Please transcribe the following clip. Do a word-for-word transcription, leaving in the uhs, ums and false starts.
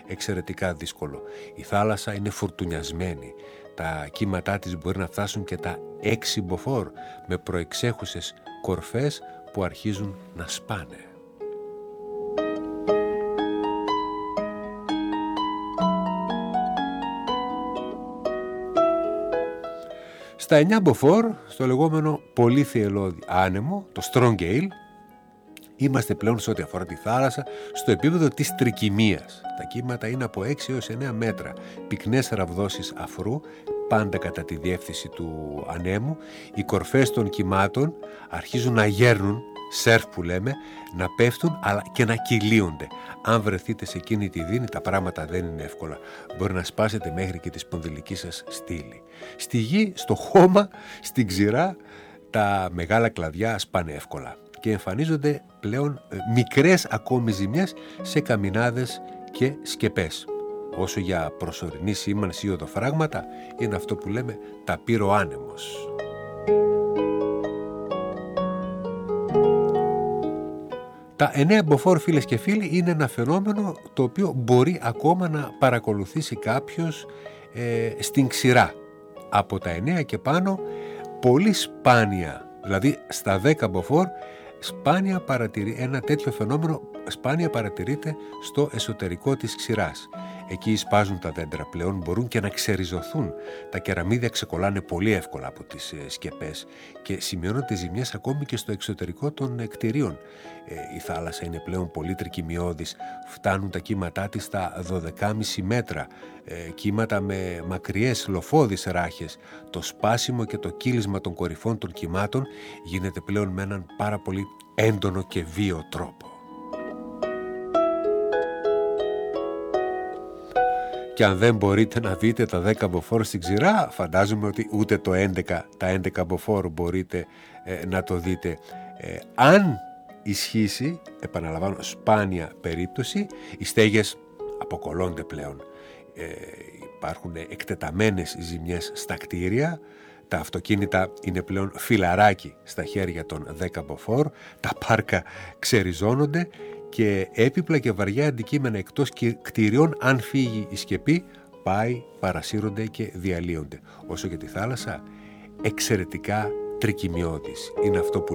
εξαιρετικά δύσκολο. Η θάλασσα είναι φουρτουνιασμένη. Τα κύματά της μπορεί να φτάσουν και τα έξι μποφόρ με προεξέχουσες κορφές που αρχίζουν να σπάνε. Στα εννιά μποφόρ, στο λεγόμενο πολύ θυελλώδη άνεμο, το strong gale, είμαστε πλέον σε ό,τι αφορά τη θάλασσα στο επίπεδο της τρικυμίας. Τα κύματα είναι από έξι έως εννέα μέτρα, πυκνές ραβδόσεις αφρού, πάντα κατά τη διεύθυνση του ανέμου. Οι κορφές των κυμάτων αρχίζουν να γέρνουν, σερφ που λέμε, να πέφτουν αλλά και να κυλίονται. Αν βρεθείτε σε εκείνη τη δίνη, τα πράγματα δεν είναι εύκολα. Μπορεί να σπάσετε μέχρι και τη σπονδυλική σας στήλη. Στη γη, στο χώμα, στην ξηρά, τα μεγάλα κλαδιά σπάνε εύκολα και εμφανίζονται πλέον μικρές ακόμη ζημιές σε καμινάδες και σκεπές. Όσο για προσωρινή σήμανση ή οδοφράγματα, είναι αυτό που λέμε τα πυροάνεμος. Τα εννέα μποφόρ, φίλες και φίλοι, είναι ένα φαινόμενο το οποίο μπορεί ακόμα να παρακολουθήσει κάποιος ε, στην ξηρά. Από τα εννέα και πάνω, πολύ σπάνια, δηλαδή στα δέκα μποφόρ, σπάνια παρατηρεί, ένα τέτοιο φαινόμενο σπάνια παρατηρείται στο εσωτερικό της ξηράς. Εκεί σπάζουν τα δέντρα πλέον, μπορούν και να ξεριζωθούν. Τα κεραμίδια ξεκολλάνε πολύ εύκολα από τις ε, σκεπές και σημειώνονται ζημιές ακόμη και στο εξωτερικό των ε, κτηρίων. Ε, η θάλασσα είναι πλέον πολύ τρικυμιώδης, φτάνουν τα κύματά της στα δώδεκα κόμμα πέντε μέτρα, ε, κύματα με μακριές λοφώδεις ράχες. Το σπάσιμο και το κύλισμα των κορυφών των κυμάτων γίνεται πλέον με έναν πάρα πολύ έντονο και βίαιο τρόπο. Και αν δεν μπορείτε να δείτε τα δέκα μποφόρ στην ξηρά, φαντάζομαι ότι ούτε το έντεκα, τα έντεκα μποφόρ μπορείτε ε, να το δείτε. Ε, αν ισχύσει, επαναλαμβάνω, σπάνια περίπτωση, οι στέγες αποκολλώνται πλέον. Ε, υπάρχουν εκτεταμένες ζημιές στα κτίρια, τα αυτοκίνητα είναι πλέον φιλαράκι στα χέρια των δέκα μποφόρ, τα πάρκα ξεριζώνονται και έπιπλα και βαριά αντικείμενα εκτός κτηριών, αν φύγει η σκεπή, πάει, παρασύρονται και διαλύονται. Όσο για τη θάλασσα, εξαιρετικά τρικυμιώδης. Είναι αυτό που